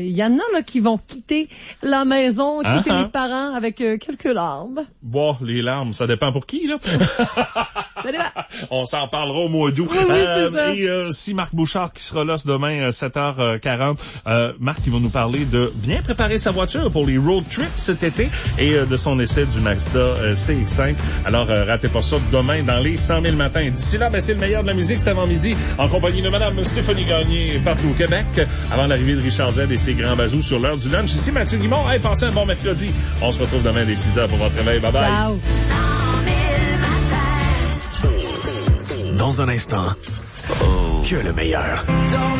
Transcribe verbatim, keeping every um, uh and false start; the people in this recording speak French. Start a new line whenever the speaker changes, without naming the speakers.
il y en a là qui vont quitter la maison, quitter
uh-huh.
les parents avec euh, quelques larmes.
Bon, les larmes, ça dépend pour qui, là.
Ça dépend.
On s'en parlera au mois d'août.
Oui, oui,
euh,
c'est ça.
et euh, si Marc Bouchard qui sera là ce demain, sept heures quarante, euh, Marc, il va nous parler de bien préparer sa voiture pour les road trips cet été et euh, de son essai du Mazda euh, C X cinq. Alors, euh, ratez pas ça demain dans les cent mille matins. D'ici là, ben, c'est le meilleur de la musique, c'est avant midi, en compagnie de Madame Stéphanie Gagné, partout au Québec, avant l'arrivée de Richard Z et ses grands bazous sur l'heure du lunch. Ici Mathieu Guimond. Hey, passez un bon mercredi. On se retrouve demain dès six heures pour votre réveil. Bye bye.
Ciao.
Dans un instant, oh, que le meilleur.